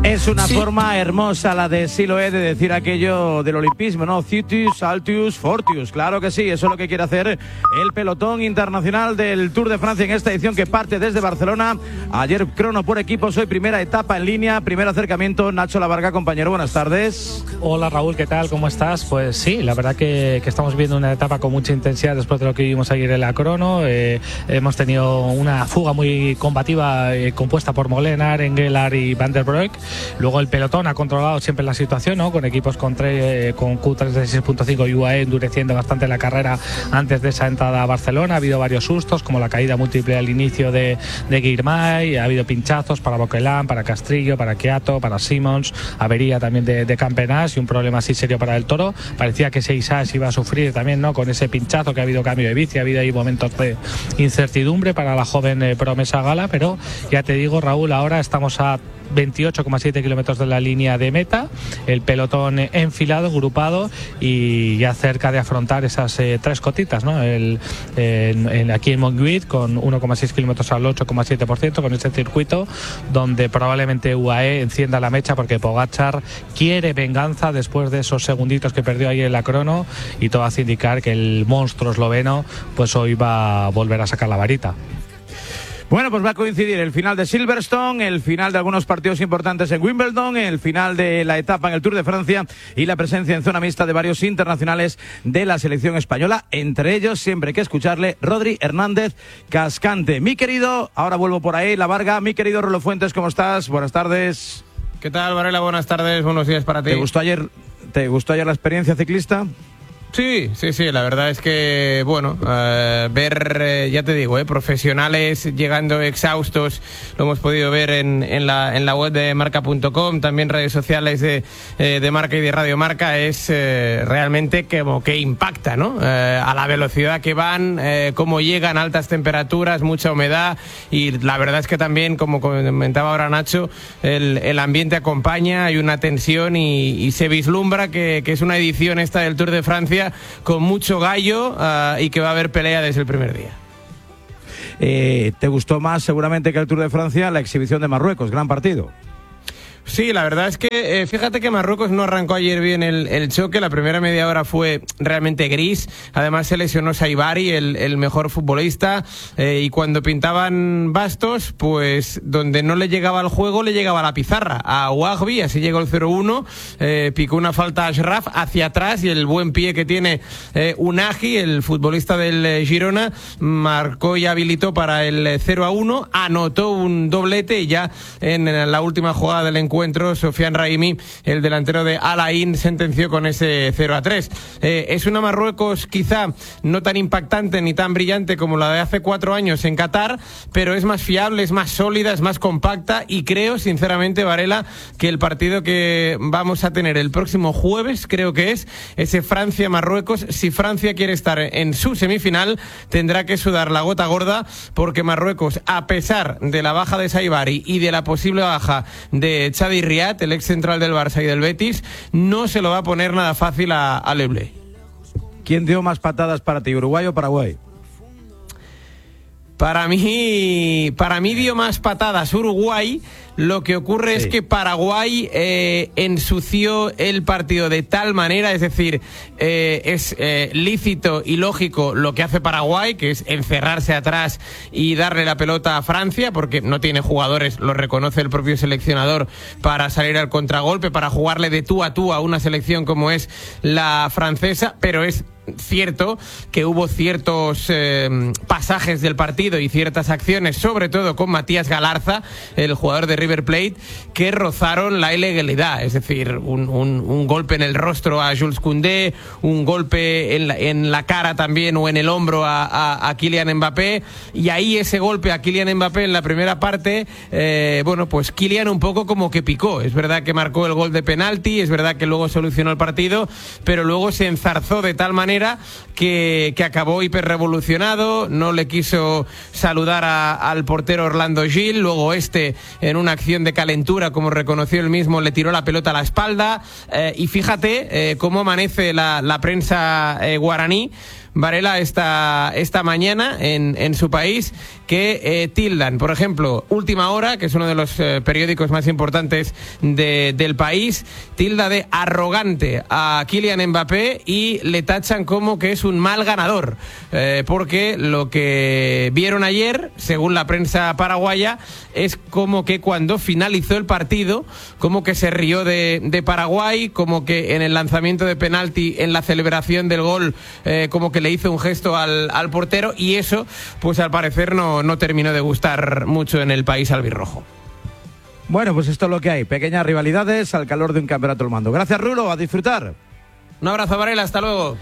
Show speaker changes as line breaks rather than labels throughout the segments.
Es una forma hermosa la de Siloé de decir aquello del olimpismo, ¿no? Citus, Altius, Fortius. Claro que sí, eso es lo que quiere hacer el pelotón internacional del Tour de Francia en esta edición que parte desde Barcelona. Ayer crono por equipos, hoy primera etapa en línea, primer acercamiento. Nacho Lavarga, compañero, buenas tardes.
Hola Raúl, ¿qué tal? ¿Cómo estás? Pues sí, la verdad que estamos viendo una etapa con mucha intensidad después de lo que vimos ayer en la crono. Hemos tenido una fuga muy combativa compuesta por Molenaar, Engelhard y Van der Broek. Luego el pelotón ha controlado siempre la situación, ¿no? Con equipos con Q3 de 6.5 y UAE endureciendo bastante la carrera antes de esa entrada a Barcelona. Ha habido varios sustos, como la caída múltiple al inicio de Girmay. Ha habido pinchazos para Boquelán, para Castrillo, para Queato, para Simons. Avería también de Campenas y un problema así serio para el Toro. Parecía que Seixas iba a sufrir también, ¿no? Con ese pinchazo, que ha habido cambio de bici, ha habido ahí momentos de incertidumbre para la joven promesa gala, pero ya te digo, Raúl, ahora estamos a 28,7 kilómetros de la línea de meta, el pelotón enfilado, agrupado y ya cerca de afrontar esas tres cotitas, ¿no? Aquí en Montjuïc con 1,6 kilómetros al 8,7%, con ese circuito donde probablemente UAE encienda la mecha porque Pogačar quiere venganza después de esos segunditos que perdió ahí en la crono, y todo hace indicar que el monstruo esloveno pues hoy va a volver a sacar la varita.
Bueno, pues va a coincidir el final de Silverstone, el final de algunos partidos importantes en Wimbledon, el final de la etapa en el Tour de Francia y la presencia en zona mixta de varios internacionales de la selección española. Entre ellos, siempre hay que escucharle, Rodri Hernández Cascante. Mi querido, ahora vuelvo por ahí, Lavarga, mi querido Rolo Fuentes, ¿cómo estás? Buenas tardes.
¿Qué tal, Varela? Buenas tardes, buenos días para ti.
¿Te gustó ayer la experiencia ciclista?
Sí, la verdad es que, bueno, ver, ya te digo, profesionales llegando exhaustos, lo hemos podido ver en la web de marca.com, también redes sociales de Marca y de Radio Marca, es realmente como que impacta, ¿no? A la velocidad que van, cómo llegan, altas temperaturas, mucha humedad, y la verdad es que también, como comentaba ahora Nacho, el ambiente acompaña, hay una tensión y se vislumbra que es una edición esta del Tour de Francia con mucho gallo y que va a haber pelea desde el primer día.
¿Te gustó más seguramente que el Tour de Francia la exhibición de Marruecos? Gran partido.
Sí, la verdad es que fíjate que Marruecos no arrancó ayer bien el choque. La primera media hora fue realmente gris. Además se lesionó Saibari, el mejor futbolista, y cuando pintaban bastos, pues donde no le llegaba el juego, le llegaba la pizarra a Ouagbi. Así llegó el 0-1, picó una falta a Ashraf hacia atrás, y el buen pie que tiene Unagi, el futbolista del Girona, marcó y habilitó para el 0-1, anotó un doblete, y ya en la última jugada del encuentro, Sofiane Raimi, el delantero de Al Ain, sentenció con ese 0-3. Es una Marruecos quizá no tan impactante ni tan brillante como la de hace 4 años en Qatar, pero es más fiable, es más sólida, es más compacta, y creo sinceramente, Varela, que el partido que vamos a tener el próximo jueves, creo que es ese Francia-Marruecos. Si Francia quiere estar en su semifinal, tendrá que sudar la gota gorda, porque Marruecos, a pesar de la baja de Saibari y de la posible baja de Chadi Riad, el ex central del Barça y del Betis, no se lo va a poner nada fácil a Leblé.
¿Quién dio más patadas para ti, Uruguay o Paraguay?
Para mí dio más patadas Uruguay. Lo que ocurre es que Paraguay ensució el partido de tal manera, es decir, es lícito y lógico lo que hace Paraguay, que es encerrarse atrás y darle la pelota a Francia, porque no tiene jugadores, lo reconoce el propio seleccionador, para salir al contragolpe, para jugarle de tú a una selección como es la francesa, pero es cierto que hubo ciertos pasajes del partido y ciertas acciones, sobre todo con Matías Galarza, el jugador de River Plate, que rozaron la ilegalidad, es decir, un golpe en el rostro a Jules Koundé, un golpe en la cara también, o en el hombro a Kylian Mbappé, y ahí ese golpe a Kylian Mbappé en la primera parte, bueno, pues Kylian un poco como que picó. Es verdad que marcó el gol de penalti, es verdad que luego solucionó el partido, pero luego se enzarzó de tal manera que acabó hiperrevolucionado, no le quiso saludar al portero Orlando Gil, luego en una acción de calentura, como reconoció él mismo, le tiró la pelota a la espalda, y fíjate cómo amanece la prensa guaraní, Varela esta mañana en su país, que tildan, por ejemplo, Última Hora, que es uno de los periódicos más importantes del país, tilda de arrogante a Kylian Mbappé y le tachan como que es un mal ganador, porque lo que vieron ayer, según la prensa paraguaya, es como que cuando finalizó el partido, como que se rió de Paraguay, como que en el lanzamiento de penalti, en la celebración del gol, como que le hizo un gesto al portero, y eso, pues al parecer no terminó de gustar mucho en el país albirrojo.
Bueno, pues esto es lo que hay, pequeñas rivalidades al calor de un campeonato al mando. Gracias, Rulo, a disfrutar.
Un abrazo, Varela, hasta luego.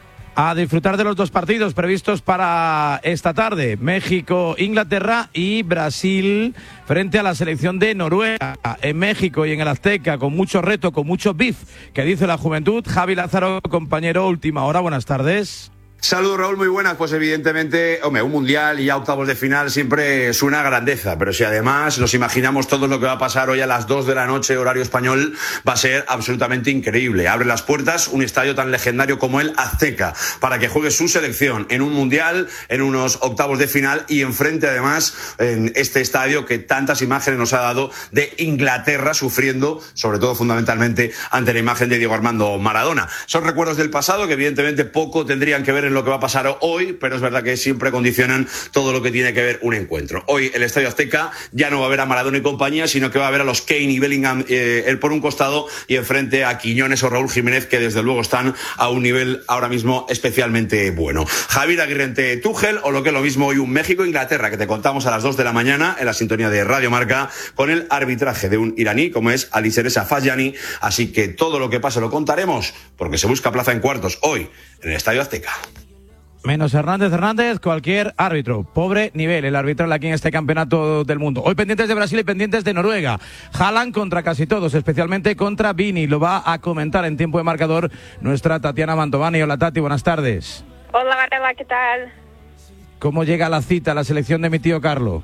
A disfrutar de los dos partidos previstos para esta tarde: México-Inglaterra y Brasil frente a la selección de Noruega. En México y en el Azteca, con mucho reto, con mucho beef, que dice la juventud. Javi Lázaro, compañero, Última Hora, buenas tardes.
Saludos, Raúl, muy buenas. Pues evidentemente, hombre, un mundial y ya octavos de final siempre es una grandeza, pero si además nos imaginamos todo lo que va a pasar hoy a las 2 de la noche, horario español, va a ser absolutamente increíble. Abre las puertas un estadio tan legendario como el Azteca para que juegue su selección en un mundial, en unos octavos de final, y enfrente además en este estadio que tantas imágenes nos ha dado de Inglaterra sufriendo, sobre todo fundamentalmente ante la imagen de Diego Armando Maradona. Son recuerdos del pasado que evidentemente poco tendrían que ver en lo que va a pasar hoy, pero es verdad que siempre condicionan todo lo que tiene que ver un encuentro. Hoy el Estadio Azteca ya no va a ver a Maradona y compañía, sino que va a ver a los Kane y Bellingham, él por un costado, y enfrente a Quiñones o Raúl Jiménez, que desde luego están a un nivel ahora mismo especialmente bueno. Javier Aguirre ante Tuchel, o lo que es lo mismo, hoy un México-Inglaterra, que te contamos a las 2 de la mañana en la sintonía de Radio Marca, con el arbitraje de un iraní como es Ali Seresa Fajani. Así que todo lo que pase lo contaremos, porque se busca plaza en cuartos hoy en el Estadio Azteca.
Menos Hernández, cualquier árbitro. Pobre nivel el arbitral aquí en este campeonato del mundo. Hoy pendientes de Brasil y pendientes de Noruega. Haaland contra casi todos, especialmente contra Vini. Lo va a comentar en tiempo de marcador nuestra Tatiana Mantovani. Hola, Tati, buenas tardes.
Hola, Varela, ¿qué tal?
¿Cómo llega la cita, la selección de mi tío Carlo?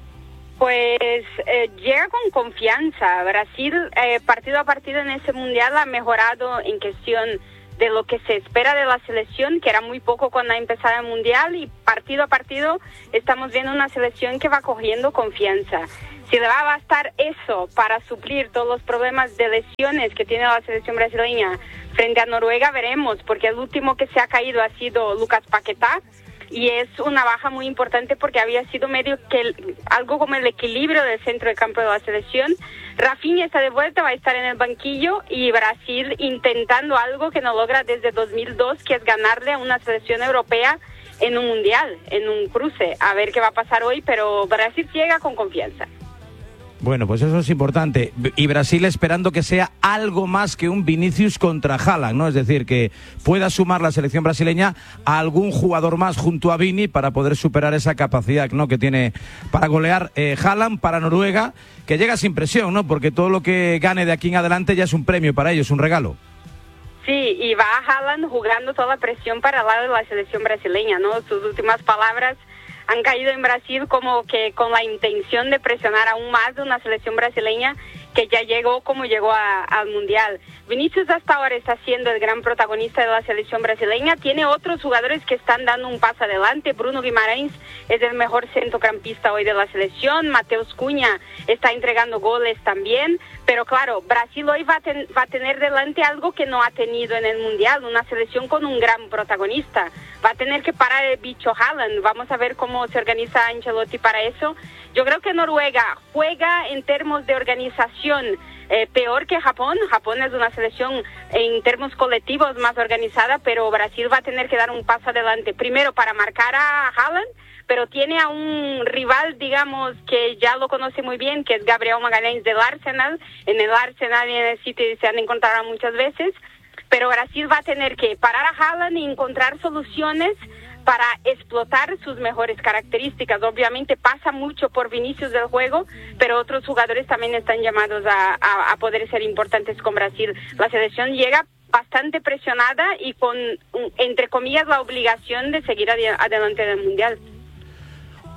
Pues llega con confianza. Brasil, partido a partido en ese mundial, ha mejorado en cuestión de lo que se espera de la selección, que era muy poco cuando ha empezado el mundial, y partido a partido estamos viendo una selección que va cogiendo confianza. Si le va a bastar eso para suplir todos los problemas de lesiones que tiene la selección brasileña frente a Noruega, veremos, porque el último que se ha caído ha sido Lucas Paquetá, y es una baja muy importante porque había sido medio que algo como el equilibrio del centro de campo de la selección. Rafinha está de vuelta, va a estar en el banquillo, y Brasil intentando algo que no logra desde 2002, que es ganarle a una selección europea en un mundial, en un cruce. A ver qué va a pasar hoy, pero Brasil llega con confianza.
Bueno, pues eso es importante. Y Brasil esperando que sea algo más que un Vinicius contra Haaland, ¿no? Es decir, que pueda sumar la selección brasileña a algún jugador más junto a Vini para poder superar esa capacidad, ¿no?, que tiene para golear Haaland, para Noruega, que llega sin presión, ¿no? Porque todo lo que gane de aquí en adelante ya es un premio para ellos, un regalo.
Sí, y va a Haaland jugando toda la presión para el lado de la selección brasileña, ¿no? Sus últimas palabras han caído en Brasil como que con la intención de presionar aún más de una selección brasileña que ya llegó como llegó al Mundial. Vinicius hasta ahora está siendo el gran protagonista de la selección brasileña. Tiene otros jugadores que están dando un paso adelante. Bruno Guimarães es el mejor centrocampista hoy de la selección. Matheus Cunha está entregando goles también. Pero claro, Brasil hoy va a tener delante algo que no ha tenido en el Mundial, una selección con un gran protagonista. Va a tener que parar el bicho Haaland. Vamos a ver cómo se organiza Ancelotti para eso. Yo creo que Noruega juega en términos de organización peor que Japón. Japón es una selección en términos colectivos más organizada, pero Brasil va a tener que dar un paso adelante. Primero para marcar a Haaland, pero tiene a un rival, digamos, que ya lo conoce muy bien, que es Gabriel Magalhães del Arsenal. En el Arsenal y en el City se han encontrado muchas veces, pero Brasil va a tener que parar a Haaland y encontrar soluciones para explotar sus mejores características. Obviamente pasa mucho por Vinicius del juego, pero otros jugadores también están llamados a poder ser importantes con Brasil. La selección llega bastante presionada y con, entre comillas, la obligación de seguir adelante del Mundial.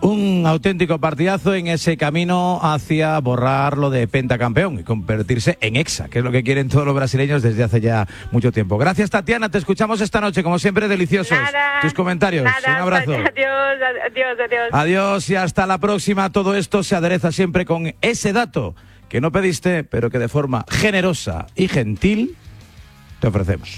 Un auténtico partidazo en ese camino hacia borrar lo de pentacampeón y convertirse en hexa, que es lo que quieren todos los brasileños desde hace ya mucho tiempo. Gracias, Tatiana, te escuchamos esta noche, como siempre, deliciosos tus comentarios. Un abrazo.
Adiós.
Adiós y hasta la próxima. Todo esto se adereza siempre con ese dato que no pediste, pero que de forma generosa y gentil te ofrecemos.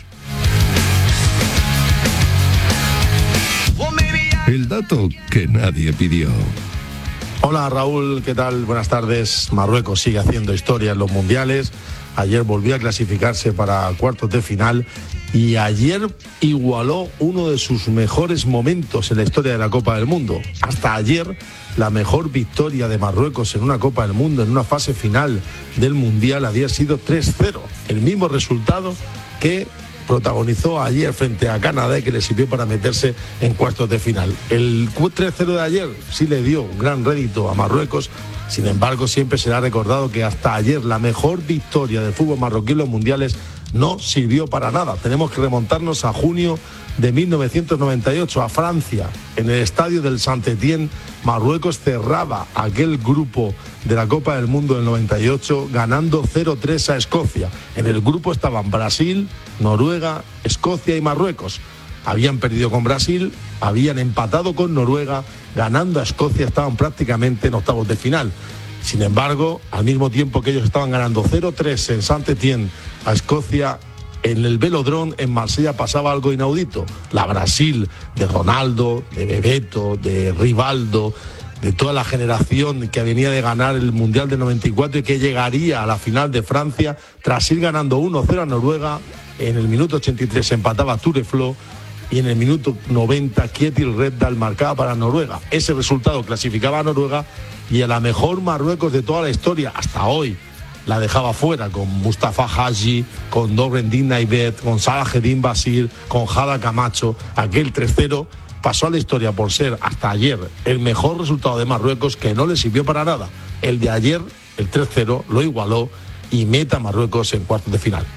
El dato que nadie pidió.
Hola Raúl, ¿qué tal? Buenas tardes. Marruecos sigue haciendo historia en los mundiales. Ayer volvió a clasificarse para cuartos de final y ayer igualó uno de sus mejores momentos en la historia de la Copa del Mundo. Hasta ayer, la mejor victoria de Marruecos en una Copa del Mundo, en una fase final del Mundial, había sido 3-0. El mismo resultado que protagonizó ayer frente a Canadá y que le sirvió para meterse en cuartos de final. El 3-0 de ayer sí le dio un gran rédito a Marruecos. Sin embargo, siempre será recordado que hasta ayer la mejor victoria del fútbol marroquí en los mundiales no sirvió para nada. Tenemos que remontarnos a junio de 1998, a Francia, en el estadio del Saint-Étienne. Marruecos cerraba aquel grupo de la Copa del Mundo del 98 ganando 0-3 a Escocia. En el grupo estaban Brasil, Noruega, Escocia y Marruecos. Habían perdido con Brasil, habían empatado con Noruega, ganando a Escocia, estaban prácticamente en octavos de final. Sin embargo, al mismo tiempo que ellos estaban ganando 0-3 en Saint-Étienne a Escocia, en el Velodrome en Marsella pasaba algo inaudito. La Brasil de Ronaldo, de Bebeto, de Rivaldo, de toda la generación que venía de ganar el Mundial del 94 y que llegaría a la final de Francia tras ir ganando 1-0 a Noruega. En el minuto 83 empataba Tureflo y en el minuto 90 Kjetil Rekdal marcaba para Noruega. Ese resultado clasificaba a Noruega y a la mejor Marruecos de toda la historia hasta hoy la dejaba fuera con Mustafa Hadji, con Noreddin Naibet, con Salaheddin Basir, con Jada Camacho. Aquel 3-0 pasó a la historia por ser hasta ayer el mejor resultado de Marruecos, que no le sirvió para nada. El de ayer, el 3-0, lo igualó y mete a Marruecos en cuartos de final.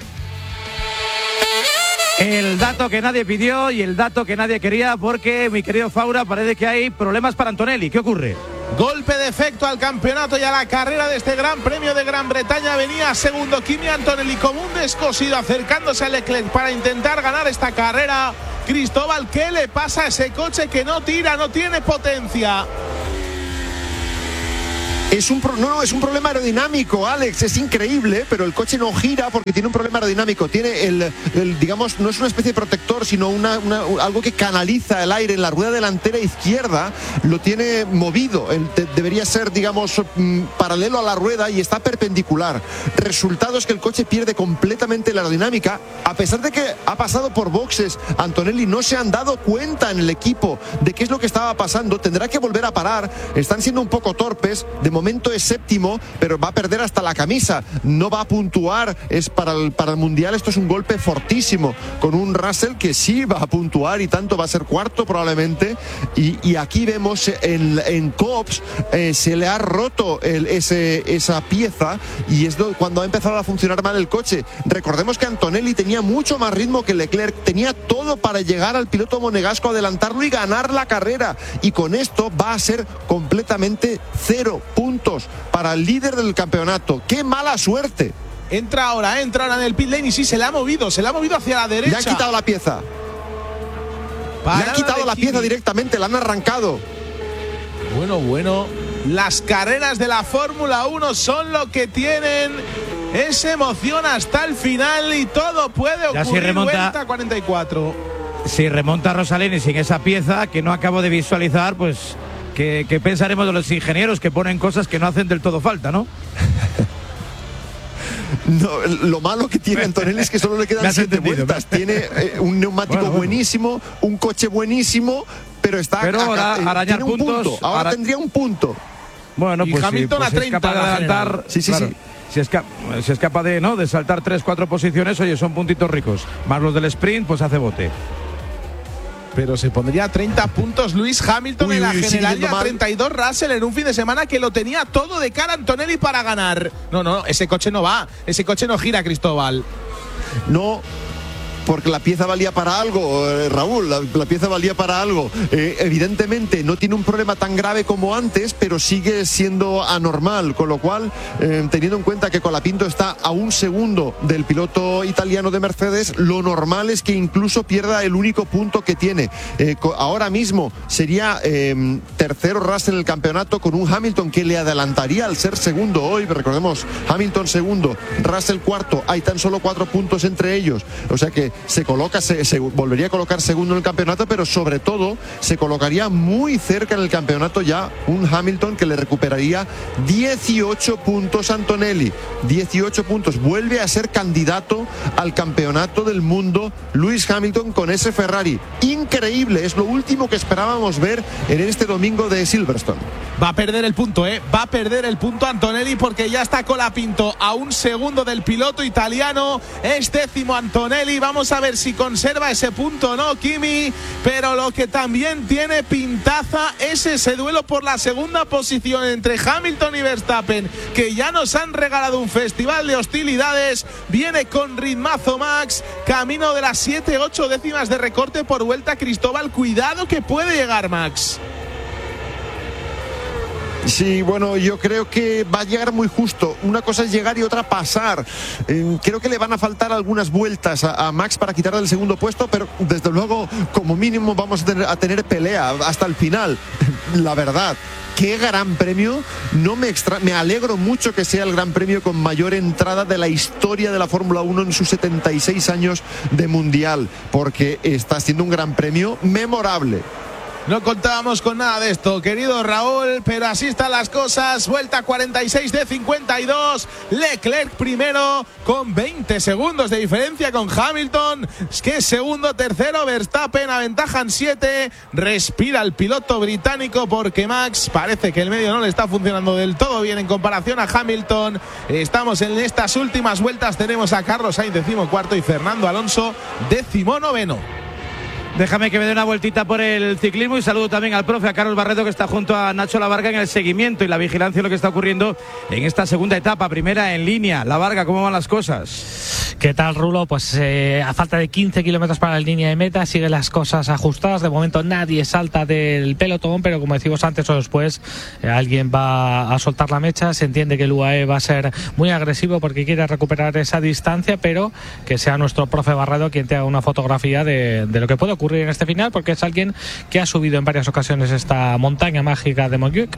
El dato que nadie pidió y el dato que nadie quería, porque, mi querido Faura, parece que hay problemas para Antonelli. ¿Qué ocurre?
Golpe de efecto al campeonato y a la carrera de este Gran Premio de Gran Bretaña. Venía segundo Kimi Antonelli como un descosido, acercándose a Leclerc para intentar ganar esta carrera. Cristóbal, ¿qué le pasa a ese coche que no tira, no tiene potencia?
Es un problema aerodinámico, Alex, es increíble, pero el coche no gira porque tiene un problema aerodinámico. Tiene digamos, no es una especie de protector, sino algo que canaliza el aire en la rueda delantera izquierda, lo tiene movido. Debería ser, digamos, paralelo a la rueda y está perpendicular. Resultado es que el coche pierde completamente la aerodinámica. A pesar de que ha pasado por boxes, Antonelli no se han dado cuenta en el equipo de qué es lo que estaba pasando. Tendrá que volver a parar. Están siendo un poco torpes. De momento es séptimo, pero va a perder hasta la camisa, no va a puntuar. Es para el Mundial, esto es un golpe fortísimo, con un Russell que sí va a puntuar y tanto, va a ser cuarto probablemente, y aquí vemos en Coops se le ha roto esa pieza y es cuando ha empezado a funcionar mal el coche. Recordemos que Antonelli tenía mucho más ritmo que Leclerc, tenía todo para llegar al piloto monegasco, adelantarlo y ganar la carrera, y con esto va a ser completamente 0 puntos para el líder del campeonato. ¡Qué mala suerte!
Entra ahora en el pit lane y sí, se le ha movido hacia la derecha.
Le han quitado la pieza. Le han quitado la pieza directamente, la han arrancado.
Bueno, las carreras de la Fórmula 1 son lo que tienen. Es emoción hasta el final y todo puede ocurrir.
Si remonta,
vuelta 44.
Si remonta Rosalini sin esa pieza que no acabo de visualizar, pues ¿qué pensaremos de los ingenieros que ponen cosas que no hacen del todo falta, no?
No, lo malo que tiene Antonelli es que solo le quedan 7 vueltas. Tiene un neumático buenísimo, un coche buenísimo, pero ahora arañar puntos. Ahora tendría un punto.
Bueno,
y
pues
Hamilton
sí, pues
a 30
es capaz de adelantar. Sí. Si es capaz de saltar 3-4 posiciones, oye, son puntitos ricos. Más los del sprint, pues hace bote.
Pero se pondría 30 puntos Lewis Hamilton en la general, 32 Russell en un fin de semana que lo tenía todo de cara a Antonelli para ganar. No, ese coche no va, ese coche no gira, Cristóbal.
No, porque la pieza valía para algo, Raúl, la pieza valía para algo. Evidentemente no tiene un problema tan grave como antes, pero sigue siendo anormal, con lo cual, teniendo en cuenta que Colapinto está a un segundo del piloto italiano de Mercedes, lo normal es que incluso pierda el único punto que tiene. Ahora mismo sería tercero Russell en el campeonato, con un Hamilton que le adelantaría al ser segundo hoy. Recordemos, Hamilton segundo, Russell cuarto, hay tan solo 4 puntos entre ellos, o sea que se volvería a colocar segundo en el campeonato, pero sobre todo se colocaría muy cerca en el campeonato ya un Hamilton que le recuperaría 18 puntos a Antonelli. 18 puntos, vuelve a ser candidato al campeonato del mundo Lewis Hamilton con ese Ferrari. Increíble, es lo último que esperábamos ver en este domingo de Silverstone.
Va a perder el punto, va a perder el punto Antonelli, porque ya está Colapinto a un segundo del piloto italiano. Es décimo Antonelli, vamos a ver si conserva ese punto o no, Kimi, pero lo que también tiene pintaza es ese duelo por la segunda posición entre Hamilton y Verstappen, que ya nos han regalado un festival de hostilidades. Viene con ritmazo Max, camino de las 7-8 décimas de recorte por vuelta. Cristóbal, cuidado que puede llegar Max.
Sí, bueno, yo creo que va a llegar muy justo. Una cosa es llegar y otra pasar. Creo que le van a faltar algunas vueltas a Max para quitarle el segundo puesto, pero desde luego, como mínimo, vamos a tener pelea hasta el final. La verdad, qué gran premio. Me alegro mucho que sea el gran premio con mayor entrada de la historia de la Fórmula 1 en sus 76 años de mundial, porque está siendo un gran premio memorable.
No contábamos con nada de esto, querido Raúl, pero así están las cosas. Vuelta 46 de 52. Leclerc primero con 20 segundos de diferencia con Hamilton, que es segundo, tercero Verstappen, aventajan 7. Respira el piloto británico porque Max parece que el medio no le está funcionando del todo bien en comparación a Hamilton. Estamos en estas últimas vueltas, tenemos a Carlos Sainz 14º y Fernando Alonso 19º.
Déjame que me dé una vueltita por el ciclismo y saludo también al profe, a Carlos Barreto, que está junto a Nacho Lavarga en el seguimiento y la vigilancia de lo que está ocurriendo en esta segunda etapa, primera en línea. Lavarga, ¿cómo van las cosas?
¿Qué tal, Rulo? Pues a falta de 15 kilómetros para la línea de meta, siguen las cosas ajustadas. De momento nadie salta del pelotón, pero como decimos antes o después, alguien va a soltar la mecha. Se entiende que el UAE va a ser muy agresivo porque quiere recuperar esa distancia, pero que sea nuestro profe Barreto quien te haga una fotografía de lo que puede ocurrir en este final, porque es alguien que ha subido en varias ocasiones esta montaña mágica de Montjuic.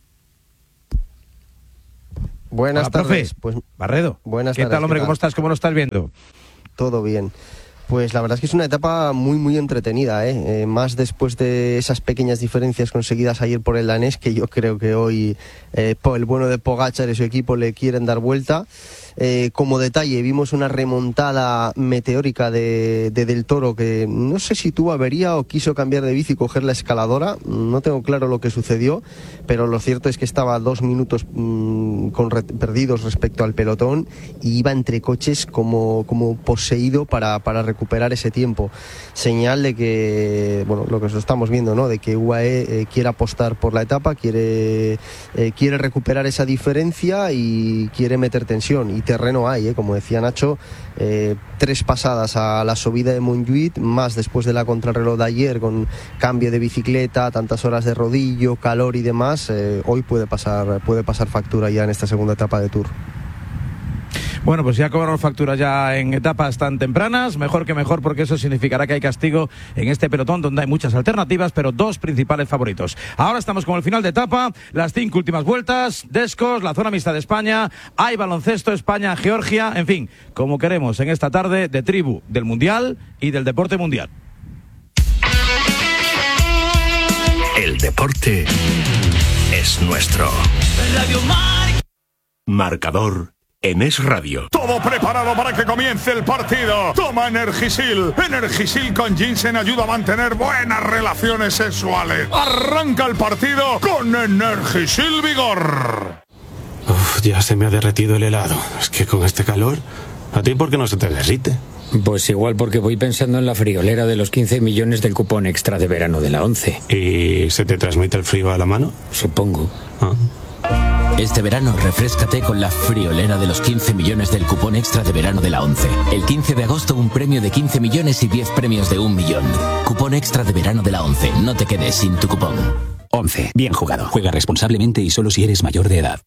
Buenas tardes,
profe. Pues Barredo.
Buenas
¿Qué
tardes,
tal, hombre? ¿Cómo estás? ¿Cómo lo estás viendo?
Todo bien. Pues la verdad es que es una etapa muy muy entretenida, más después de esas pequeñas diferencias conseguidas ayer por el danés, que yo creo que hoy el bueno de Pogačar y su equipo le quieren dar vuelta. Como detalle, vimos una remontada meteórica de Del Toro, que no sé si tuvo avería o quiso cambiar de bici y coger la escaladora. No tengo claro lo que sucedió, pero lo cierto es que estaba 2 minutos perdidos respecto al pelotón y iba entre coches como poseído para recuperar ese tiempo. Señal de que, bueno, lo que estamos viendo, ¿no? De que UAE quiere apostar por la etapa, quiere recuperar esa diferencia y quiere meter tensión. Y terreno hay, como decía Nacho, 3 pasadas a la subida de Montjuic, más después de la contrarreloj de ayer con cambio de bicicleta, tantas horas de rodillo, calor y demás. Hoy puede pasar factura ya en esta segunda etapa de Tour.
Bueno, pues ya cobramos facturas ya en etapas tan tempranas, mejor que mejor, porque eso significará que hay castigo en este pelotón donde hay muchas alternativas, pero 2 principales favoritos. Ahora estamos con el final de etapa, las 5 últimas vueltas, Descos, la zona mixta de España, hay baloncesto, España, Georgia, en fin, como queremos en esta tarde de tribu del Mundial y del deporte mundial.
El deporte es nuestro. Radio Marcador en Es Radio.
Todo preparado para que comience el partido. Toma Energisil. Energisil con ginseng ayuda a mantener buenas relaciones sexuales. Arranca el partido con Energisil Vigor.
Uf, ya se me ha derretido el helado. Es que con este calor, ¿a ti por qué no se te derrite?
Pues igual porque voy pensando en la friolera de los 15 millones del cupón extra de verano de la 11.
¿Y se te transmite el frío a la mano?
Supongo.
Ah.
Este verano refréscate con la friolera de los 15 millones del cupón extra de verano de la 11. El 15 de agosto un premio de 15 millones y 10 premios de 1 millón. Cupón extra de verano de la 11. No te quedes sin tu cupón.
11. Bien jugado. Juega responsablemente y solo si eres mayor de edad.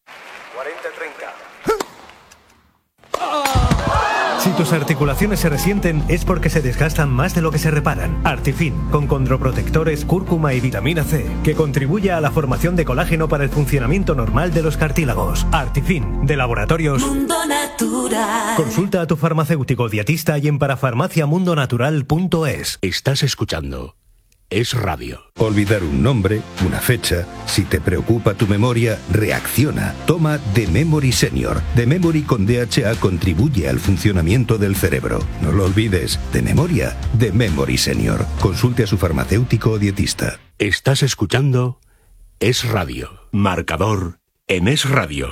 Si tus articulaciones se resienten es porque se desgastan más de lo que se reparan. Artifin, con condroprotectores, cúrcuma y vitamina C, que contribuye a la formación de colágeno para el funcionamiento normal de los cartílagos. Artifin, de Laboratorios
Mundo Natural.
Consulta a tu farmacéutico dietista y en parafarmaciamundonatural.es.
Estás escuchando Es Radio.
Olvidar un nombre, una fecha. Si te preocupa tu memoria, reacciona. Toma The Memory Senior. The Memory con DHA contribuye al funcionamiento del cerebro. No lo olvides. De memoria, The Memory Senior. Consulte a su farmacéutico o dietista.
Estás escuchando Es Radio. Marcador en Es Radio.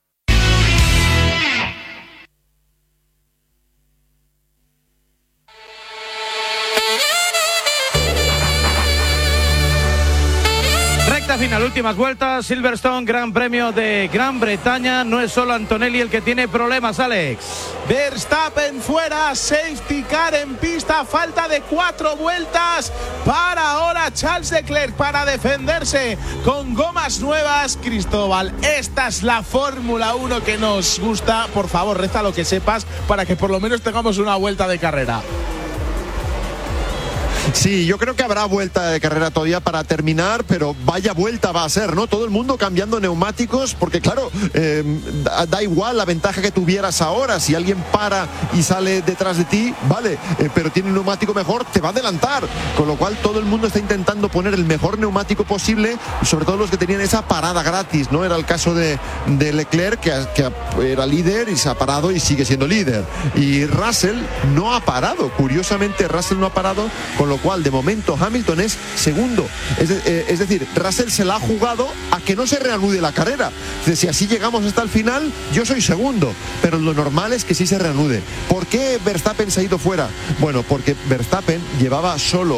Final, últimas vueltas, Silverstone, Gran Premio de Gran Bretaña. No es solo Antonelli el que tiene problemas, Alex.
Verstappen fuera, safety car en pista, falta de 4 vueltas para ahora Charles Leclerc para defenderse con gomas nuevas. Cristóbal, esta es la Fórmula 1 que nos gusta. Por favor, reza lo que sepas para que por lo menos tengamos una vuelta de carrera.
Sí, yo creo que habrá vuelta de carrera todavía para terminar, pero vaya vuelta va a ser, ¿no? Todo el mundo cambiando neumáticos, porque claro, da igual la ventaja que tuvieras ahora. Si alguien para y sale detrás de ti, vale, pero tiene un neumático mejor, te va a adelantar. Con lo cual todo el mundo está intentando poner el mejor neumático posible, sobre todo los que tenían esa parada gratis, ¿no? Era el caso de Leclerc, que era líder y se ha parado y sigue siendo líder. Y Russell no ha parado, curiosamente Russell no ha parado, con lo cual de momento Hamilton es segundo. Es decir, Russell se la ha jugado a que no se reanude la carrera. Es decir, si así llegamos hasta el final, yo soy segundo, pero lo normal es que sí se reanude. ¿Por qué Verstappen se ha ido fuera? Bueno, porque Verstappen llevaba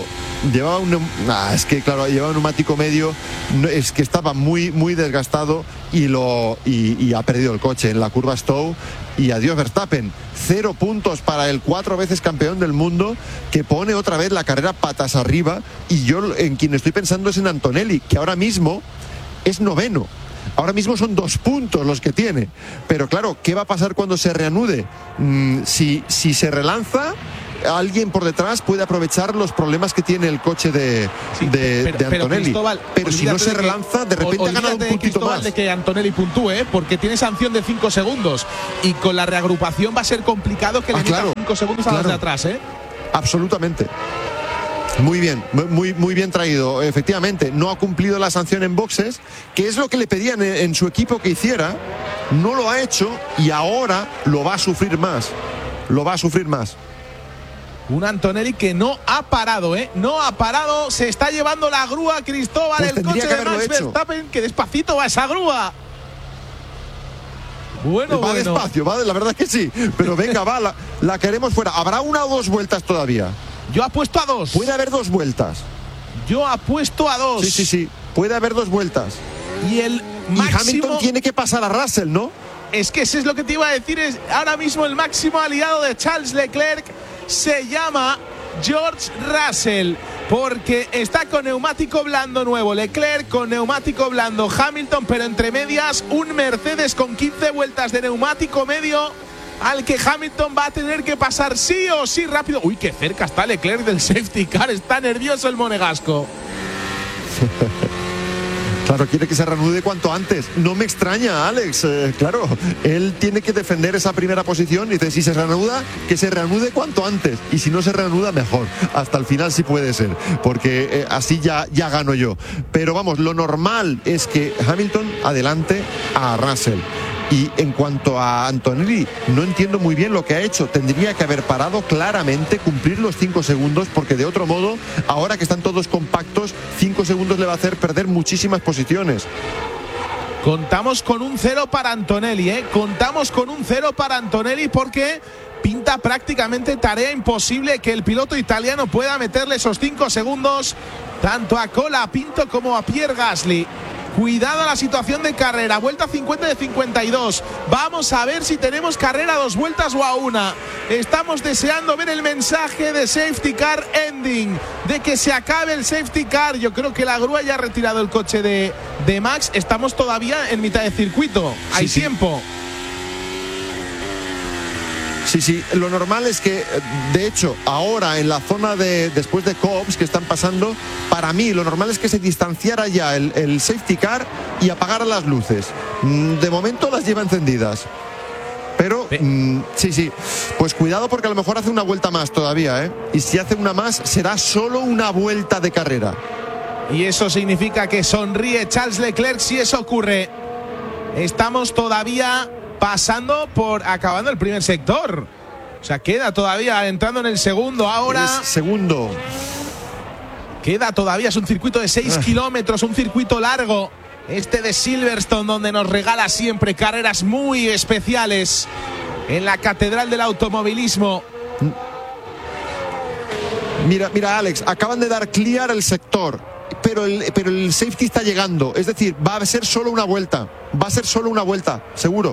un neumático medio, es que estaba muy desgastado y ha perdido el coche en la curva Stowe. Y adiós Verstappen, 0 puntos para el 4 veces campeón del mundo, que pone otra vez la carrera patas arriba. Y yo en quien estoy pensando es en Antonelli, que ahora mismo es noveno. Ahora mismo son 2 puntos los que tiene. Pero claro, ¿qué va a pasar cuando se reanude? Si se relanza, alguien por detrás puede aprovechar los problemas que tiene el coche de Antonelli. Pero si no se relanza, de repente ha ganado un puntito más.
De que Antonelli puntúe, porque tiene sanción de 5 segundos. Y con la reagrupación va a ser complicado que le metan 5 segundos a los de atrás, ¿eh?
Absolutamente. Muy bien, muy bien traído. Efectivamente, no ha cumplido la sanción en boxes, que es lo que le pedían en su equipo que hiciera. No lo ha hecho y ahora lo va a sufrir más.
Un Antonelli que no ha parado, no ha parado, se está llevando la grúa, Cristóbal,
pues
el coche de Max Verstappen, que despacito va esa grúa.
Va despacio, va, la verdad es que sí, pero venga, va, la queremos fuera. ¿Habrá 1 o 2 vueltas todavía?
Yo apuesto a 2.
Puede haber 2 vueltas.
Yo apuesto a 2.
Sí, puede haber 2 vueltas.
Y el máximo...
Hamilton tiene que pasar a Russell, ¿no?
Es que eso es lo que te iba a decir, es ahora mismo el máximo aliado de Charles Leclerc se llama George Russell, porque está con neumático blando nuevo Leclerc, con neumático blando Hamilton, pero entre medias un Mercedes con 15 vueltas de neumático medio al que Hamilton va a tener que pasar sí o sí rápido. Uy, qué cerca está Leclerc del safety car, está nervioso el monegasco.
Claro, quiere que se reanude cuanto antes. No me extraña, Alex. Claro, él tiene que defender esa primera posición y dice, si se reanuda, que se reanude cuanto antes. Y si no se reanuda, mejor. Hasta el final sí puede ser, porque así ya gano yo. Pero vamos, lo normal es que Hamilton adelante a Russell. Y en cuanto a Antonelli, no entiendo muy bien lo que ha hecho. Tendría que haber parado claramente, cumplir los 5 segundos, porque de otro modo, ahora que están todos compactos, 5 segundos le va a hacer perder muchísimas posiciones.
Contamos con un 0 para Antonelli, Contamos con un 0 para Antonelli porque pinta prácticamente tarea imposible que el piloto italiano pueda meterle esos 5 segundos tanto a Colapinto como a Pierre Gasly. Cuidado a la situación de carrera. Vuelta 50 de 52. Vamos a ver si tenemos carrera a 2 vueltas o a 1. Estamos deseando ver el mensaje de safety car ending, de que se acabe el safety car. Yo creo que la grúa ya ha retirado el coche de Max. Estamos todavía en mitad de circuito. Hay tiempo.
Sí, lo normal es que, de hecho, ahora en la zona después de Cobbs que están pasando, para mí lo normal es que se distanciara ya el safety car y apagara las luces. De momento las lleva encendidas. Pero, sí, pues cuidado porque a lo mejor hace una vuelta más todavía, ¿eh? Y si hace una más, será solo una vuelta de carrera.
Y eso significa que sonríe Charles Leclerc si eso ocurre. Estamos todavía acabando el primer sector. O sea, queda todavía entrando en el segundo. Ahora.
Segundo.
Queda todavía, es un circuito de 6 kilómetros, un circuito largo. Este de Silverstone, donde nos regala siempre carreras muy especiales. En la catedral del automovilismo.
Mira, Alex, acaban de dar clear el sector. Pero el safety está llegando. Es decir, va a ser solo una vuelta. Seguro.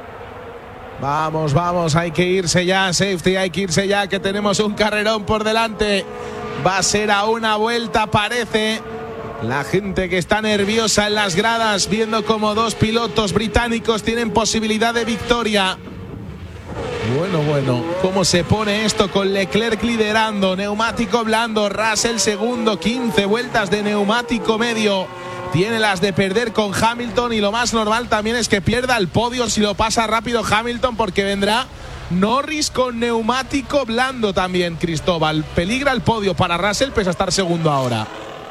Vamos, hay que irse ya, safety, hay que irse ya, que tenemos un carrerón por delante. Va a ser a una vuelta, parece. La gente que está nerviosa en las gradas, viendo como 2 pilotos británicos tienen posibilidad de victoria. Bueno, ¿cómo se pone esto con Leclerc liderando? Neumático blando, Russell segundo, 15 vueltas de neumático medio. Tiene las de perder con Hamilton y lo más normal también es que pierda el podio si lo pasa rápido Hamilton, porque vendrá Norris con neumático blando también, Cristóbal. Peligra el podio para Russell pese a estar segundo ahora.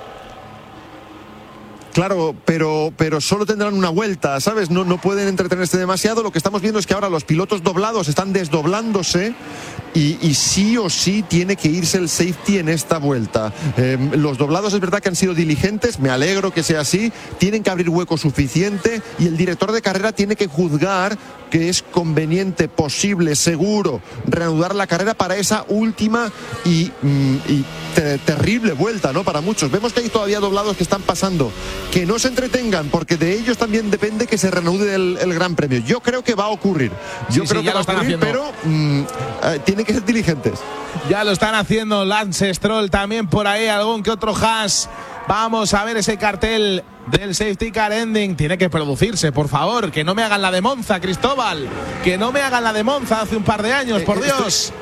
Claro, pero solo tendrán una vuelta, ¿sabes? No pueden entretenerse demasiado. Lo que estamos viendo es que ahora los pilotos doblados están desdoblándose y sí o sí tiene que irse el safety en esta vuelta. Los doblados es verdad que han sido diligentes, me alegro que sea así, tienen que abrir hueco suficiente y el director de carrera tiene que juzgar que es conveniente, posible, seguro reanudar la carrera para esa última y terrible vuelta, ¿no? Para muchos. Vemos que hay todavía doblados que están pasando. Que no se entretengan, porque de ellos también depende que se reanude el Gran Premio. Yo creo que va a ocurrir. Yo creo que va a ocurrir, pero tienen que ser diligentes.
Ya lo están haciendo. Lance Stroll también por ahí, algún que otro Haas. Vamos a ver ese cartel del safety car ending. Tiene que producirse, por favor. Que no me hagan la de Monza, Cristóbal. Que no me hagan la de Monza hace un par de años, por Dios.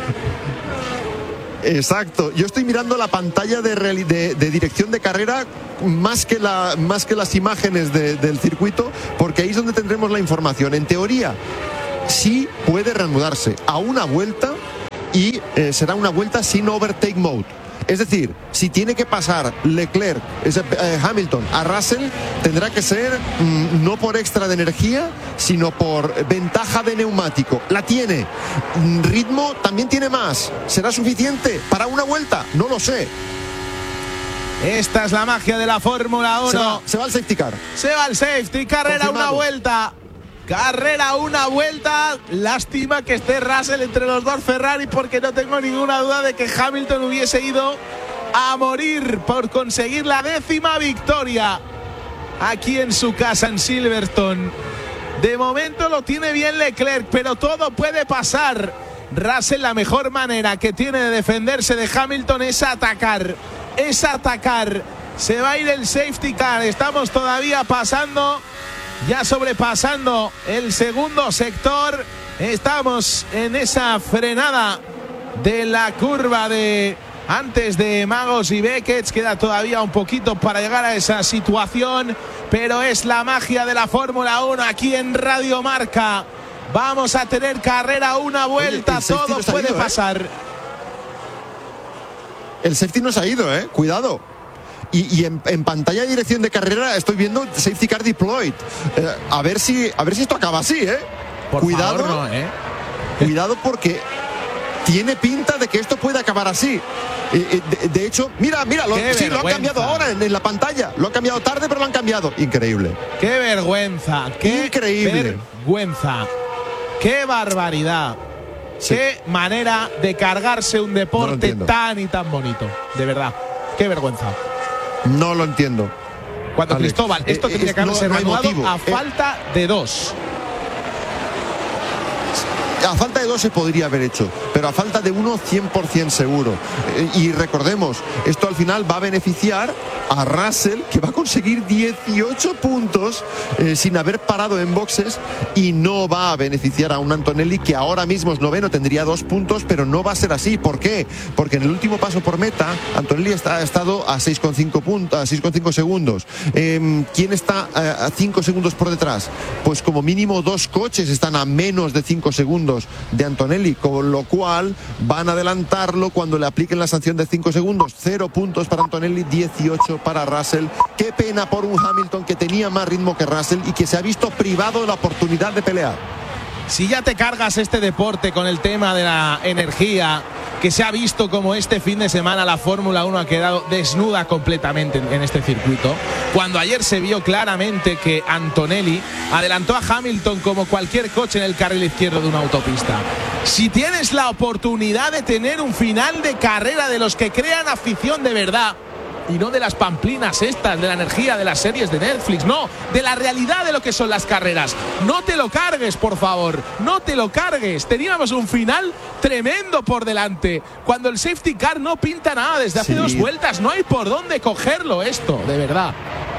Exacto. Yo estoy mirando la pantalla de dirección de carrera más que las imágenes del circuito, porque ahí es donde tendremos la información. En teoría, sí puede reanudarse a una vuelta y será una vuelta sin overtake mode. Es decir, si tiene que pasar Hamilton a Russell, tendrá que ser no por extra de energía, sino por ventaja de neumático. La tiene. Ritmo también tiene más. ¿Será suficiente para una vuelta? No lo sé.
Esta es la magia de la Fórmula 1.
Se va el safety car.
Se va el safety, carrera una vuelta. Carrera una vuelta. Lástima que esté Russell entre los dos Ferrari, porque no tengo ninguna duda de que Hamilton hubiese ido a morir por conseguir la 10ª victoria aquí en su casa en Silverstone. De momento lo tiene bien Leclerc, pero todo puede pasar. Russell, la mejor manera que tiene de defenderse de Hamilton es atacar. Se va a ir el safety car. Estamos todavía pasando, ya sobrepasando el segundo sector. Estamos en esa frenada de la curva de antes de Magos y Beckett. Queda todavía un poquito para llegar a esa situación, pero es la magia de la Fórmula 1 aquí en Radio Marca. Vamos a tener carrera una vuelta. Oye, todo puede pasar.
El safety no se ha ido, cuidado. Y en pantalla de dirección de carrera estoy viendo safety car deployed. A ver si esto acaba así,
Cuidado, favor, no,
Cuidado, porque tiene pinta de que esto puede acabar así. De hecho, mira, lo han cambiado ahora en la pantalla. Lo han cambiado tarde, pero lo han cambiado. Increíble.
Qué vergüenza. Qué
increíble.
Vergüenza. Qué barbaridad. Sí. Qué manera de cargarse un deporte tan y tan bonito. De verdad. Qué vergüenza.
No lo entiendo.
Cuando
Alex,
Cristóbal, esto tendría que haberse
no hay
reanudado
motivo.
a falta de 2.
A falta de 2 se podría haber hecho, pero a falta de 1, 100% seguro. Y recordemos, esto al final va a beneficiar a Russell, que va a conseguir 18 puntos sin haber parado en boxes, y no va a beneficiar a un Antonelli que ahora mismo es noveno, tendría 2 puntos, pero no va a ser así. ¿Por qué? Porque en el último paso por meta, Antonelli ha estado a 6,5 segundos. ¿Quién está a 5 segundos por detrás? Pues como mínimo 2 coches están a menos de 5 segundos de Antonelli, con lo cual van a adelantarlo cuando le apliquen la sanción de 5 segundos. 0 puntos para Antonelli, 18 para Russell. Qué pena por un Hamilton que tenía más ritmo que Russell y que se ha visto privado de la oportunidad de pelear.
Si ya te cargas este deporte con el tema de la energía, que se ha visto como este fin de semana la Fórmula 1 ha quedado desnuda completamente en este circuito, cuando ayer se vio claramente que Antonelli adelantó a Hamilton como cualquier coche en el carril izquierdo de una autopista. Si tienes la oportunidad de tener un final de carrera de los que crean afición de verdad, y no de las pamplinas estas, de la energía de las series de Netflix, no, de la realidad de lo que son las carreras. No te lo cargues, por favor, no te lo cargues. Teníamos un final tremendo por delante, cuando el safety car no pinta nada desde hace 2 vueltas. No hay por dónde cogerlo esto, de verdad.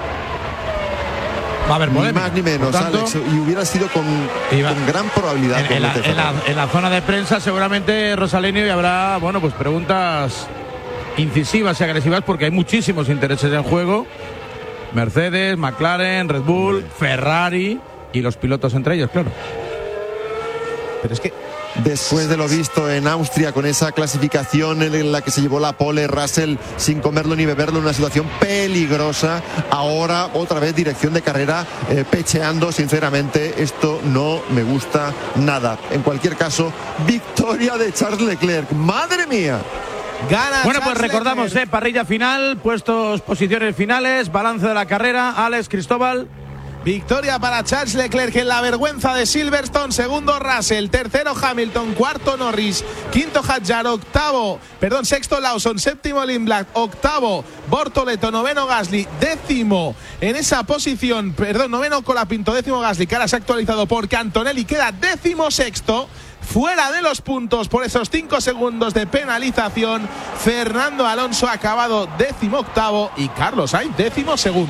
Va a haber polémica,
ni más ni menos,
tanto,
Alex, y hubiera sido con gran probabilidad.
En la zona de prensa seguramente, Rosalenio, y habrá, bueno, pues preguntas incisivas y agresivas, porque hay muchísimos intereses en juego. Mercedes, McLaren, Red Bull, Ferrari y los pilotos entre ellos, claro.
Pero es que
después de lo visto en Austria, con esa clasificación en la que se llevó la pole Russell sin comerlo ni beberlo, una situación peligrosa, ahora otra vez dirección de carrera pecheando. Sinceramente, esto no me gusta nada. En cualquier caso, victoria de Charles Leclerc. ¡Madre mía!
Gana.
Bueno, pues recordamos, parrilla final, posiciones finales, balance de la carrera. Alex, Cristóbal.
Victoria para Charles Leclerc en la vergüenza de Silverstone. Segundo Russell, tercero Hamilton, cuarto Norris, quinto Hadjar, sexto Lawson, séptimo Lindblad, octavo Bortoleto, noveno Gasly, décimo en esa posición, noveno Colapinto, décimo Gasly, que ahora se ha actualizado porque Antonelli queda décimo sexto. Fuera de los puntos por esos 5 segundos de penalización. Fernando Alonso ha acabado 18º y Carlos Sainz 12º.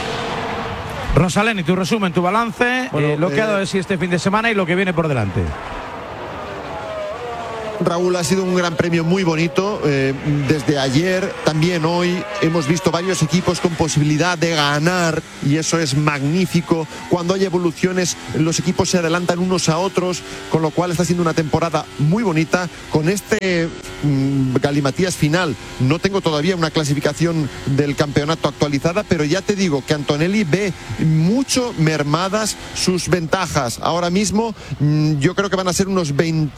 Rosalén, y tu resumen, tu balance, lo que ha dado de sí este fin de semana y lo que viene por delante.
Raúl, ha sido un gran premio muy bonito. Desde ayer, también hoy, hemos visto varios equipos con posibilidad de ganar, y eso es magnífico. Cuando hay evoluciones, los equipos se adelantan unos a otros, con lo cual está siendo una temporada muy bonita. Con este galimatías final, no tengo todavía una clasificación del campeonato actualizada, pero ya te digo que Antonelli ve mucho mermadas sus ventajas. Ahora mismo, yo creo que van a ser unos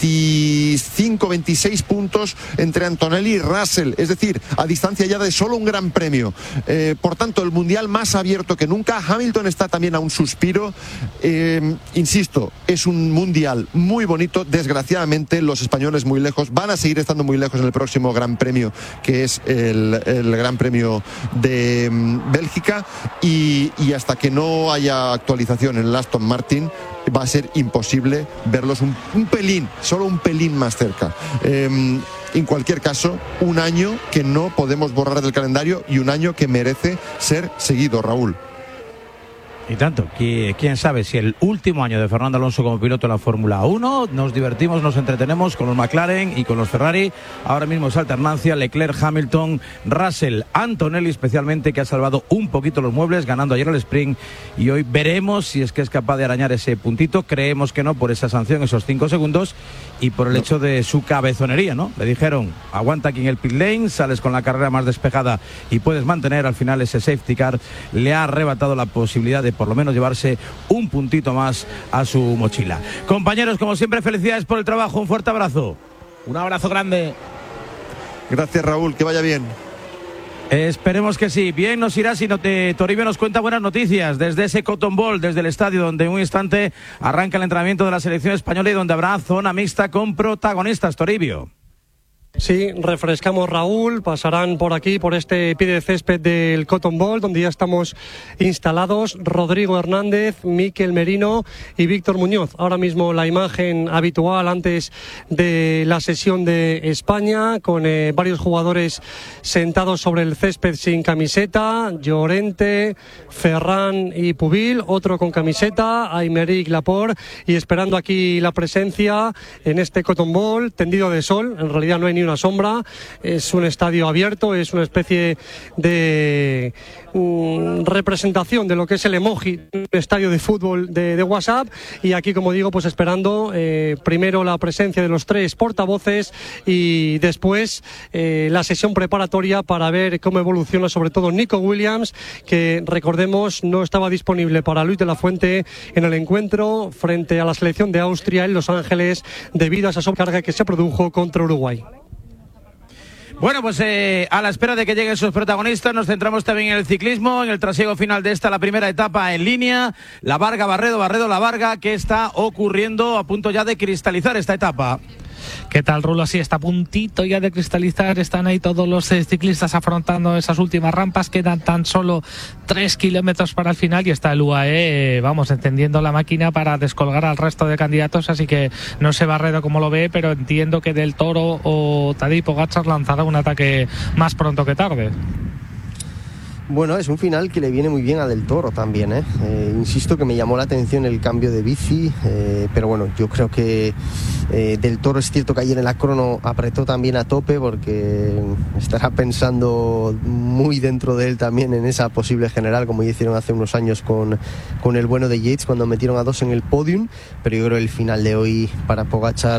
26 puntos entre Antonelli y Russell, es decir, a distancia ya de solo un gran premio. Por tanto, el mundial más abierto que nunca. Hamilton está también a un suspiro. Insisto, es un mundial muy bonito. Desgraciadamente, los españoles muy lejos, van a seguir estando muy lejos en el próximo gran premio, que es el gran premio de Bélgica, y hasta que no haya actualización en el Aston Martin, va a ser imposible verlos un pelín, solo un pelín más cerca. En cualquier caso, un año que no podemos borrar del calendario y un año que merece ser seguido, Raúl.
Y tanto, quién sabe si el último año de Fernando Alonso como piloto en la Fórmula 1. Nos divertimos, nos entretenemos con los McLaren y con los Ferrari. Ahora mismo es alternancia Leclerc, Hamilton, Russell, Antonelli especialmente, que ha salvado un poquito los muebles ganando ayer el sprint, y hoy veremos si es que es capaz de arañar ese puntito. Creemos que no, por esa sanción, esos 5 segundos, y por el hecho de su cabezonería, ¿no? Le dijeron, aguanta aquí en el pit lane, sales con la carrera más despejada y puedes mantener. Al final ese safety car le ha arrebatado la posibilidad de por lo menos llevarse un puntito más a su mochila. Compañeros, como siempre, felicidades por el trabajo, un fuerte abrazo.
Un abrazo grande.
Gracias, Raúl, que vaya bien.
Esperemos que sí. Bien nos irá si Toribio nos cuenta buenas noticias desde ese Cotton Bowl, desde el estadio donde en un instante arranca el entrenamiento de la selección española y donde habrá zona mixta con protagonistas. Toribio.
Sí, refrescamos, Raúl, pasarán por aquí, por este pie de césped del Cotton Bowl, donde ya estamos instalados Rodrigo Hernández, Mikel Merino y Víctor Muñoz. Ahora mismo la imagen habitual antes de la sesión de España, con varios jugadores sentados sobre el césped sin camiseta, Llorente, Ferran y Pubil, otro con camiseta, Aymeric Laporte, y esperando aquí la presencia en este Cotton Bowl, tendido de sol. En realidad no hay ni una sombra, es un estadio abierto, es una especie de representación de lo que es el emoji, un estadio de fútbol de WhatsApp, y aquí, como digo, pues esperando primero la presencia de los 3 portavoces y después la sesión preparatoria para ver cómo evoluciona sobre todo Nico Williams, que recordemos no estaba disponible para Luis de la Fuente en el encuentro frente a la selección de Austria en Los Ángeles debido a esa sobrecarga que se produjo contra Uruguay.
Bueno, pues a la espera de que lleguen sus protagonistas, nos centramos también en el ciclismo, en el trasiego final de la primera etapa en línea. La Varga, Barredo, La Varga, ¿qué está ocurriendo a punto ya de cristalizar esta etapa?
¿Qué tal, Rulo? Así está a puntito ya de cristalizar. Están ahí todos los ciclistas afrontando esas últimas rampas. Quedan tan solo 3 kilómetros para el final y está el UAE, encendiendo la máquina para descolgar al resto de candidatos. Así que no sé Barredo cómo lo ve, pero entiendo que Del Toro o Tadej Pogačar lanzará un ataque más pronto que tarde.
Bueno, es un final que le viene muy bien a Del Toro también, ¿eh? Insisto que me llamó la atención el cambio de bici, pero bueno, yo creo que Del Toro es cierto que ayer en la crono apretó también a tope, porque estará pensando muy dentro de él también en esa posible general, como hicieron hace unos años con el bueno de Yates cuando metieron a 2 en el podium, pero yo creo que el final de hoy para Pogačar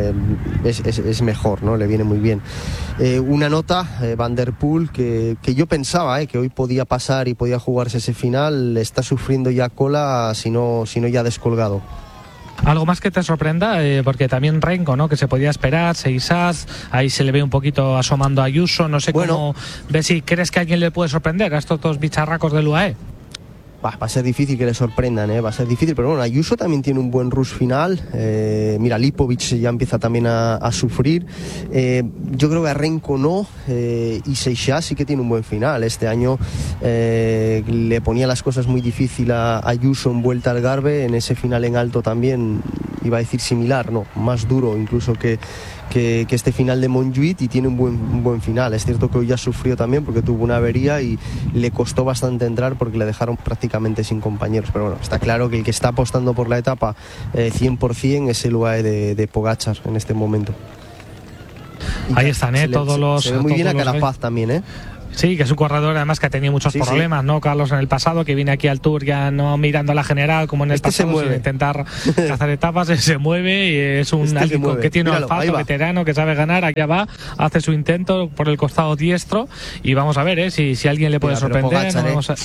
es mejor, ¿no? Le viene muy bien. Una nota, Van der Poel, que yo pensaba que hoy podía pasar y podía jugarse ese final, está sufriendo ya cola, si no ya descolgado.
¿Algo más que te sorprenda? Porque también Renko, ¿no? Que se podía esperar, Seisaz, ahí se le ve un poquito asomando a Ayuso, no sé cómo ves, si crees que alguien le puede sorprender a estos 2 bicharracos del UAE.
Va a ser difícil que le sorprendan, va a ser difícil, pero bueno, Ayuso también tiene un buen rush final. Mira, Lipovic ya empieza también a sufrir. Yo creo que a Renko no, y Seixas sí que tiene un buen final. Este año le ponía las cosas muy difícil a Ayuso en Vuelta al Algarve, en ese final en alto también, iba a decir similar, no, más duro incluso que este final de Montjuïc, y tiene un buen final. Es cierto que hoy ya sufrió también porque tuvo una avería y le costó bastante entrar porque le dejaron prácticamente sin compañeros, pero bueno, está claro que el que está apostando por la etapa 100% es el UAE de Pogačar en este momento. Y
ahí están, todos los...
Se ve muy bien a Carapaz también,
Sí, que es un corredor además que ha tenido muchos problemas, ¿no, Carlos? En el pasado, que viene aquí al Tour ya no mirando a la general como en el pasado, sin intentar cazar etapas, se mueve y es alguien que tiene un olfato veterano, que sabe ganar. Allá va, hace su intento por el costado diestro y vamos a ver si alguien le puede sorprender.
Pogačar,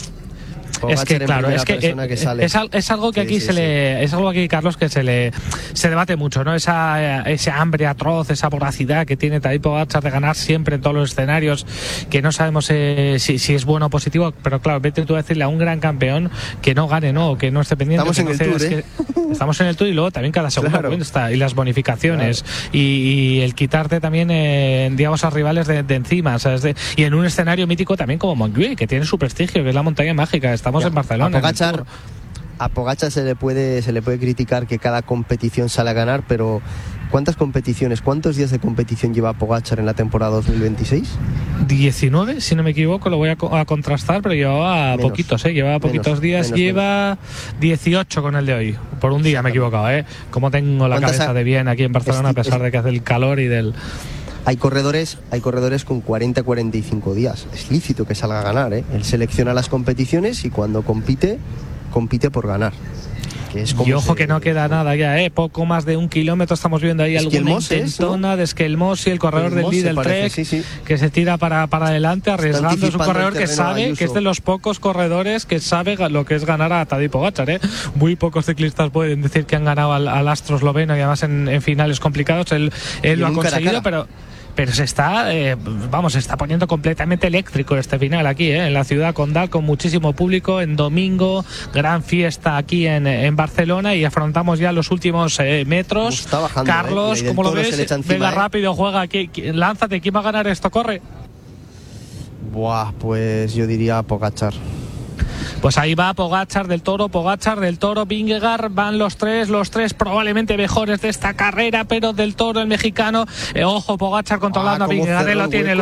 Es que claro, es que es algo que aquí es algo aquí, Carlos, que se debate mucho, ¿no? Ese hambre atroz, esa voracidad que tiene Tadej Pogačar de ganar siempre en todos los escenarios, que no sabemos si es bueno o positivo, pero claro, vete tú a decirle a un gran campeón que no gane, ¿no? Que no esté pendiente.
Estamos en el Tour,
estamos en el Tour y luego también cada segundo está, y las bonificaciones, y el quitarte también, digamos, a rivales de encima, ¿sabes? Y en un escenario mítico también como Montjuïc, que tiene su prestigio, que es la montaña mágica. Estamos en Barcelona.
A Pogačar se le puede criticar que cada competición sale a ganar, pero ¿cuántos días de competición lleva Pogačar en la temporada 2026?
19, si no me equivoco, lo voy a contrastar, pero llevaba poquitos, llevaba poquitos días, lleva 18 con el de hoy. Por un día me he equivocado, como tengo la cabeza de bien aquí en Barcelona, a pesar de que hace el calor y del...
Hay corredores con 40-45 días. Es lícito que salga a ganar, Él selecciona las competiciones y cuando compite por ganar.
Y ojo que no queda nada ya, poco más de 1 kilómetro estamos viendo ahí alguna intentona de Esquelmos y el corredor del Lidl Trek, que se tira para adelante arriesgando. Es un corredor que sabe, que es de los pocos corredores que sabe lo que es ganar a Tadej Pogačar, Muy pocos ciclistas pueden decir que han ganado al astro esloveno y además en finales complicados. Él lo ha conseguido, pero se está poniendo completamente eléctrico este final aquí, en la ciudad condal, con muchísimo público en domingo, gran fiesta aquí en Barcelona, y afrontamos ya los últimos metros.
Está bajando,
Carlos, ¿cómo lo ves? Venga, rápido, juega, lánzate, ¿quién va a ganar esto? Corre.
Buah, pues yo diría Pogačar.
Pues ahí va Pogačar del Toro, Vingegaard, van los tres probablemente mejores de esta carrera, pero del Toro, el mexicano, ojo, Pogačar controlando a Vingegaard, lo tiene,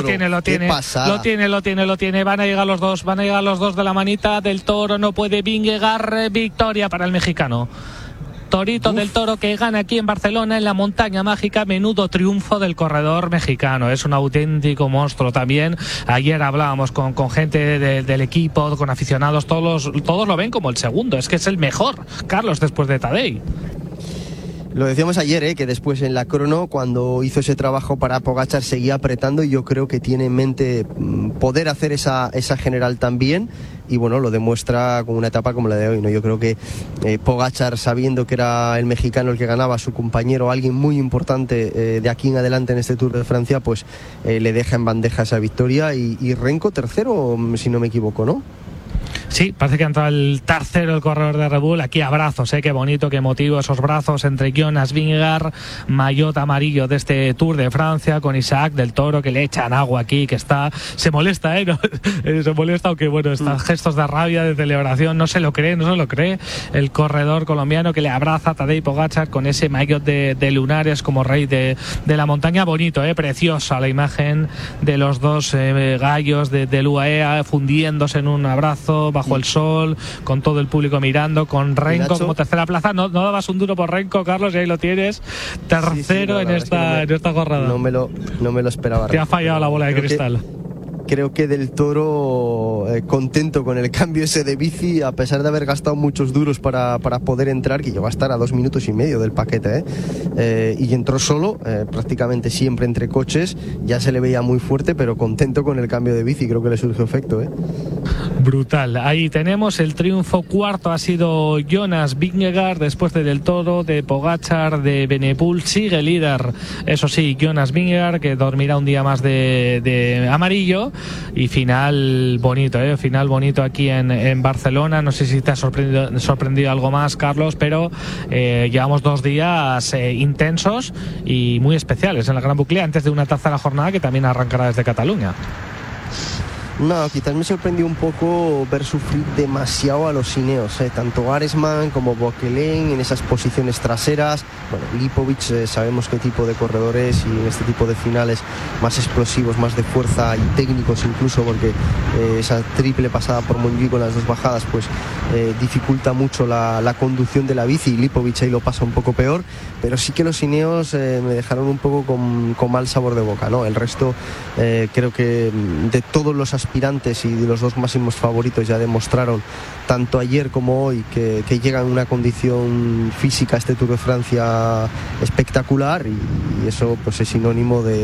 van a llegar los dos de la manita del Toro, no puede Vingegaard, victoria para el mexicano. Torito del Toro que gana aquí en Barcelona, en la montaña mágica. Menudo triunfo del corredor mexicano, es un auténtico monstruo también. Ayer hablábamos con gente del equipo, con aficionados, todos lo ven como el segundo, es que es el mejor, Carlos, después de Tadej.
Lo decíamos ayer, que después en la crono, cuando hizo ese trabajo para Pogačar, seguía apretando, y yo creo que tiene en mente poder hacer esa general también, y bueno, lo demuestra con una etapa como la de hoy, ¿no? Yo creo que Pogačar, sabiendo que era el mexicano el que ganaba, su compañero, alguien muy importante de aquí en adelante en este Tour de Francia, pues le deja en bandeja esa victoria, y Renko tercero, si no me equivoco, ¿no?
Sí, parece que ha entrado el tercero, el corredor de Red Bull. Aquí abrazos, qué bonito, qué emotivo esos brazos entre Jonas Vingegaard, maillot amarillo de este Tour de Francia, con Isaac del Toro, que le echan agua aquí, que se molesta, se molesta, aunque bueno, estos gestos de rabia, de celebración, no se lo cree el corredor colombiano, que le abraza a Tadej Pogačar con ese maillot de lunares como rey de la montaña. Bonito, preciosa la imagen de los dos gallos del UAE fundiéndose en un abrazo bajo el sol, con todo el público mirando, con Renko como tercera plaza. No dabas un duro por Renko, Carlos, y ahí lo tienes, tercero en esta jornada.
No me lo esperaba.
Te ha fallado la bola de cristal.
Creo que del Toro contento con el cambio ese de bici, a pesar de haber gastado muchos duros para poder entrar, que llegó a estar a 2 minutos y medio del paquete, y entró solo, prácticamente siempre entre coches, ya se le veía muy fuerte, pero contento con el cambio de bici, creo que le surgió efecto.
Brutal, ahí tenemos el triunfo. Cuarto ha sido Jonas Vingegaard, después de Del Toro, de Pogačar, de Benepul. Sigue líder, eso sí, Jonas Vingegaard, que dormirá un día más de amarillo. Y final bonito, final bonito aquí en Barcelona. No sé si te ha sorprendido algo más, Carlos, pero llevamos 2 días intensos y muy especiales en la Gran Boucle, antes de una tercera jornada que también arrancará desde Cataluña.
No, quizás me sorprendió un poco ver sufrir demasiado a los Ineos, tanto Aresman como Bokelen en esas posiciones traseras. Bueno, Lipovic, sabemos qué tipo de corredores, y en este tipo de finales más explosivos, más de fuerza y técnicos incluso, porque esa triple pasada por Montjuïc con las 2 bajadas pues dificulta mucho la conducción de la bici, y Lipovic ahí lo pasa un poco peor, pero sí que los Ineos me dejaron un poco con mal sabor de boca, ¿no? El resto creo que de todos los aspectos aspirantes y de los 2 máximos favoritos ya demostraron tanto ayer como hoy que llegan en una condición física a este Tour de Francia espectacular, y eso pues es sinónimo de